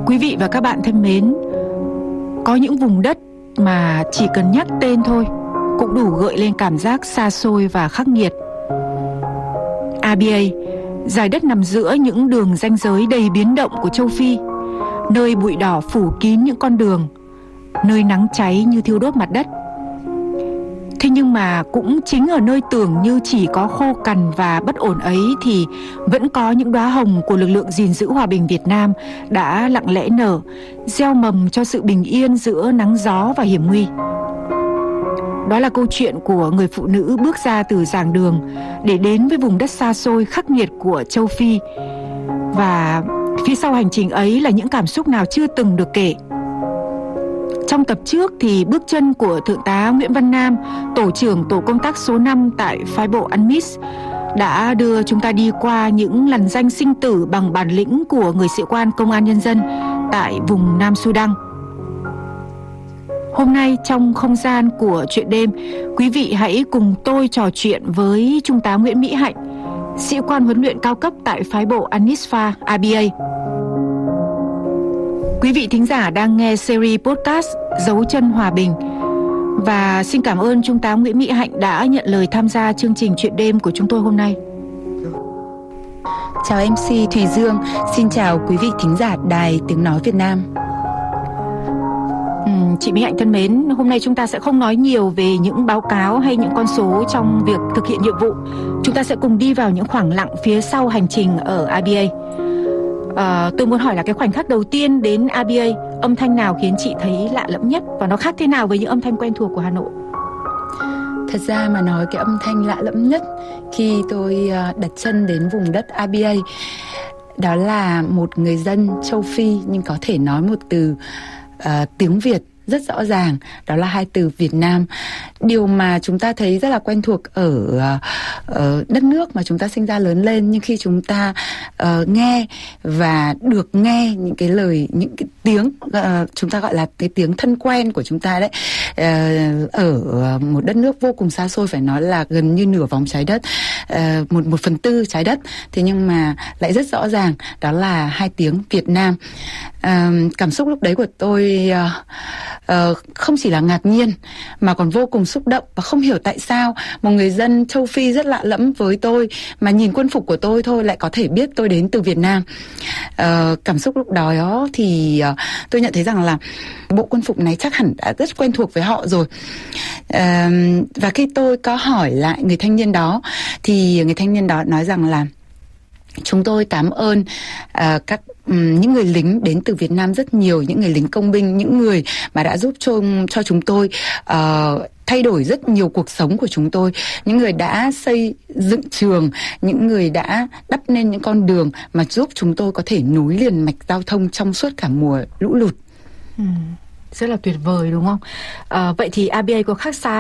Quý vị và các bạn thân mến, có những vùng đất mà chỉ cần nhắc tên thôi cũng đủ gợi lên cảm giác xa xôi và khắc nghiệt. Abyei, dải đất nằm giữa những đường ranh giới đầy biến động của châu Phi, nơi bụi đỏ phủ kín những con đường, nơi nắng cháy như thiêu đốt mặt đất. Thế nhưng mà cũng chính ở nơi tưởng như chỉ có khô cằn và bất ổn ấy thì vẫn có những đóa hồng của lực lượng gìn giữ hòa bình Việt Nam đã lặng lẽ nở, gieo mầm cho sự bình yên giữa nắng gió và hiểm nguy. Đó là câu chuyện của người phụ nữ bước ra từ giảng đường để đến với vùng đất xa xôi khắc nghiệt của châu Phi. Và phía sau hành trình ấy là những cảm xúc nào chưa từng được kể. Trong tập trước thì bước chân của Thượng tá Nguyễn Văn Nam, tổ trưởng tổ công tác số 5 tại phái bộ UNMISS, đã đưa chúng ta đi qua những lằn ranh sinh tử bằng bản lĩnh của người sĩ quan công an nhân dân tại vùng Nam Sudan. Hôm nay trong không gian của chuyện đêm, quý vị hãy cùng tôi trò chuyện với Trung tá Nguyễn Mỹ Hạnh, sĩ quan huấn luyện cao cấp tại phái bộ UNISFA Abyei. Quý vị thính giả đang nghe series podcast Dấu chân hòa bình. Và xin cảm ơn Trung tá Nguyễn Mỹ Hạnh đã nhận lời tham gia chương trình chuyện đêm của chúng tôi hôm nay. Chào MC Thùy Dương, xin chào quý vị thính giả Đài Tiếng Nói Việt Nam. Chị Mỹ Hạnh thân mến, hôm nay chúng ta sẽ không nói nhiều về những báo cáo hay những con số trong việc thực hiện nhiệm vụ. Chúng ta sẽ cùng đi vào những khoảng lặng phía sau hành trình ở Abyei. Tôi muốn hỏi là cái khoảnh khắc đầu tiên đến Abyei, âm thanh nào khiến chị thấy lạ lẫm nhất và nó khác thế nào với những âm thanh quen thuộc của Hà Nội? Thật ra mà nói, cái âm thanh lạ lẫm nhất khi tôi đặt chân đến vùng đất Abyei, đó là một người dân châu Phi nhưng có thể nói một từ tiếng Việt rất rõ ràng, đó là hai từ Việt Nam. Điều mà chúng ta thấy rất là quen thuộc ở đất nước mà chúng ta sinh ra lớn lên, nhưng khi chúng ta nghe và được nghe những cái lời, những cái tiếng chúng ta gọi là cái tiếng thân quen của chúng ta đấy, ở một đất nước vô cùng xa xôi, phải nói là gần như nửa vòng trái đất, 1/4 trái đất, thế nhưng mà lại rất rõ ràng, đó là hai tiếng Việt Nam. Cảm xúc lúc đấy của tôi không chỉ là ngạc nhiên mà còn vô cùng xúc động, và không hiểu tại sao một người dân châu Phi rất lạ lẫm với tôi mà nhìn quân phục của tôi thôi lại có thể biết tôi đến từ Việt Nam. Cảm xúc lúc đó thì tôi nhận thấy rằng là bộ quân phục này chắc hẳn đã rất quen thuộc với họ rồi. Và khi tôi có hỏi lại người thanh niên đó thì người thanh niên đó nói rằng là chúng tôi cảm ơn những người lính đến từ Việt Nam rất nhiều, những người lính công binh, những người mà đã giúp cho chúng tôi thay đổi rất nhiều cuộc sống của chúng tôi, những người đã xây dựng trường, những người đã đắp nên những con đường mà giúp chúng tôi có thể nối liền mạch giao thông trong suốt cả mùa lũ lụt. Rất là tuyệt vời đúng không? Vậy thì Abyei có khác xa